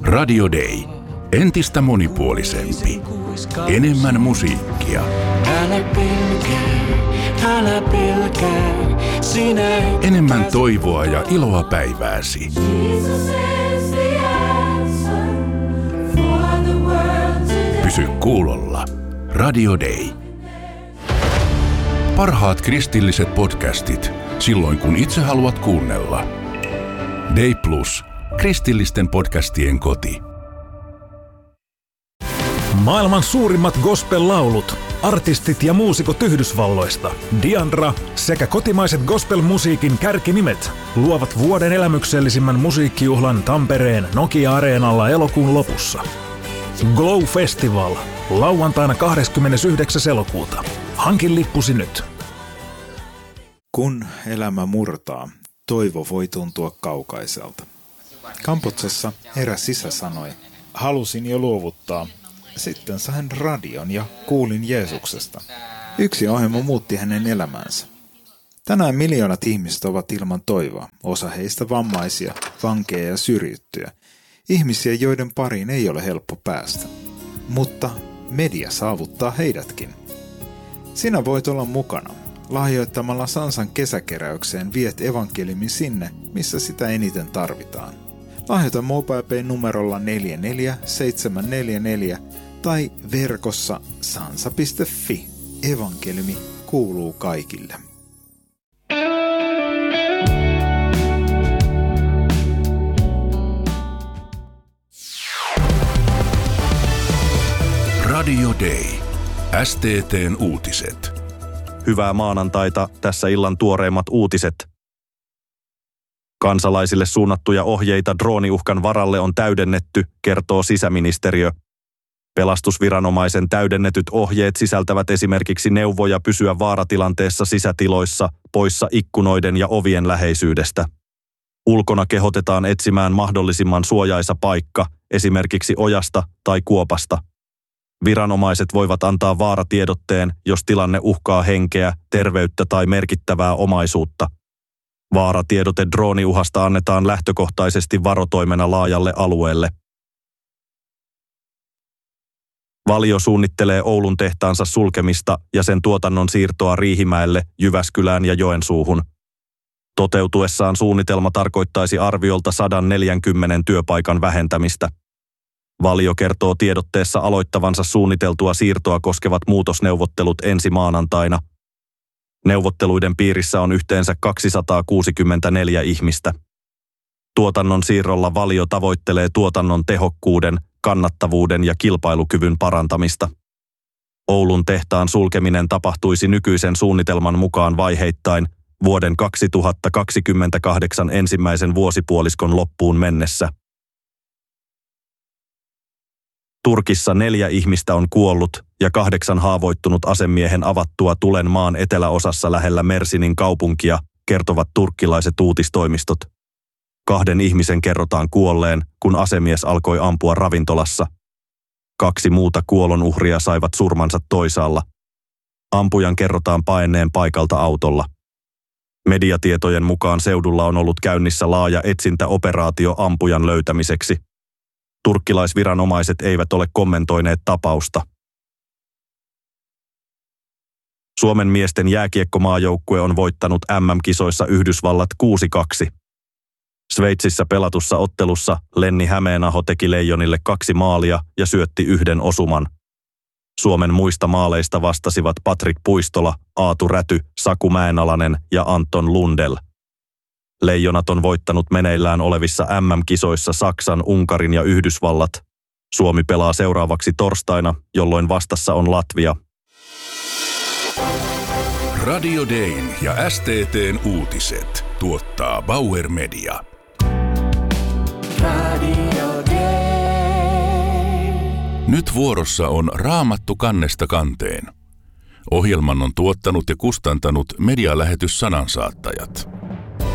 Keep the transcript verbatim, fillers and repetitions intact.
Radio Day. Entistä monipuolisempi. Enemmän musiikkia. Älä pelkää, älä pelkää, sinä et... Enemmän toivoa ja iloa päivääsi. Pysy kuulolla. Radio Day. Parhaat kristilliset podcastit silloin kun itse haluat kuunnella. Day Plus. Kristillisten podcastien koti. Maailman suurimmat gospel-laulut, artistit ja muusikot Yhdysvalloista, Diandra sekä kotimaiset gospel-musiikin kärkinimet luovat vuoden elämyksellisimmän musiikkijuhlan Tampereen Nokia-areenalla elokuun lopussa. Glow Festival, lauantaina kahdeskymmenesyhdeksäs elokuuta. Hankin lippusi nyt. Kun elämä murtaa, toivo voi tuntua kaukaiselta. Kampuksessa eräs isä sanoi, halusin jo luovuttaa. Sitten sain radion ja kuulin Jeesuksesta. Yksi ohjelma muutti hänen elämänsä. Tänään miljoonat ihmiset ovat ilman toivoa, osa heistä vammaisia, vankeja ja syrjittyjä. Ihmisiä, joiden pariin ei ole helppo päästä. Mutta media saavuttaa heidätkin. Sinä voit olla mukana. Lahjoittamalla Sansan kesäkeräykseen viet evankeliumin sinne, missä sitä eniten tarvitaan. Lahjoita MobilePay numerolla neljä neljä seitsemän neljä neljä tai verkossa sansa piste fi. Evankeliumi kuuluu kaikille. Radio Day. S T T:n uutiset. Hyvää maanantaita, tässä illan tuoreimmat uutiset. Kansalaisille suunnattuja ohjeita drooniuhkan varalle on täydennetty, kertoo sisäministeriö. Pelastusviranomaisen täydennetyt ohjeet sisältävät esimerkiksi neuvoja pysyä vaaratilanteessa sisätiloissa, poissa ikkunoiden ja ovien läheisyydestä. Ulkona kehotetaan etsimään mahdollisimman suojaisa paikka, esimerkiksi ojasta tai kuopasta. Viranomaiset voivat antaa vaaratiedotteen, jos tilanne uhkaa henkeä, terveyttä tai merkittävää omaisuutta. Vaaratiedote drooniuhasta annetaan lähtökohtaisesti varotoimena laajalle alueelle. Valio suunnittelee Oulun tehtaansa sulkemista ja sen tuotannon siirtoa Riihimäelle, Jyväskylään ja Joensuuhun. Toteutuessaan suunnitelma tarkoittaisi arviolta sata neljäkymmentä työpaikan vähentämistä. Valio kertoo tiedotteessa aloittavansa suunniteltua siirtoa koskevat muutosneuvottelut ensi maanantaina. Neuvotteluiden piirissä on yhteensä kaksisataakuusikymmentäneljä ihmistä. Tuotannon siirrolla Valio tavoittelee tuotannon tehokkuuden, kannattavuuden ja kilpailukyvyn parantamista. Oulun tehtaan sulkeminen tapahtuisi nykyisen suunnitelman mukaan vaiheittain vuoden kaksituhattakaksikymmentäkahdeksan ensimmäisen vuosipuoliskon loppuun mennessä. Turkissa neljä ihmistä on kuollut ja kahdeksan haavoittunut asemiehen avattua tulen maan eteläosassa lähellä Mersinin kaupunkia, kertovat turkkilaiset uutistoimistot. Kahden ihmisen kerrotaan kuolleen, kun asemies alkoi ampua ravintolassa. Kaksi muuta kuolonuhria saivat surmansa toisaalla. Ampujan kerrotaan paenneen paikalta autolla. Mediatietojen mukaan seudulla on ollut käynnissä laaja etsintäoperaatio ampujan löytämiseksi. Turkkilaisviranomaiset eivät ole kommentoineet tapausta. Suomen miesten jääkiekkomaajoukkue on voittanut M M-kisoissa Yhdysvallat kuusi kaksi. Sveitsissä pelatussa ottelussa Lenni Hämeenaho teki Leijonille kaksi maalia ja syötti yhden osuman. Suomen muista maaleista vastasivat Patrik Puistola, Aatu Räty, Saku Mäenalanen ja Anton Lundell. Leijonat on voittanut meneillään olevissa M M-kisoissa Saksan, Unkarin ja Yhdysvallat. Suomi pelaa seuraavaksi torstaina, jolloin vastassa on Latvia. Radio Dayn ja S T T:n uutiset tuottaa Bauer Media. Radio Day. Nyt vuorossa on Raamattu kannesta kanteen. Ohjelman on tuottanut ja kustantanut medialähetys Sanansaattajat.